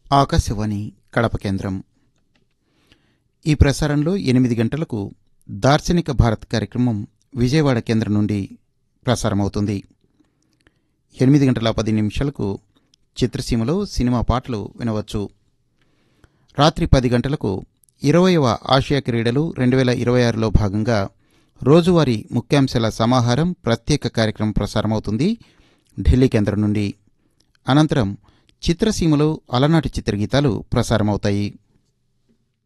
ఆకాశవాణి కడప కేంద్రం. ఈ ప్రసారంలో 8 గంటలకు దార్శనిక భారత్ కార్యక్రమం విజయవాడ కేంద్రం నుండి ప్రసారమవుతుంది. 8:10 చిత్రసీమలో సినిమా పాటలు వినవచ్చు. రాత్రి 10 గంటలకు 20వ ఆసియా క్రీడలు 2026లో భాగంగా రోజువారీ ముఖ్యాంశాల సమాహారం ప్రత్యేక కార్యక్రమం ప్రసారమవుతుంది ఢిల్లీ కేంద్రం నుండి. అనంతరం చిత్రసీమలో అలనాటి చిత్రగీతాలు ప్రసారమవుతాయి.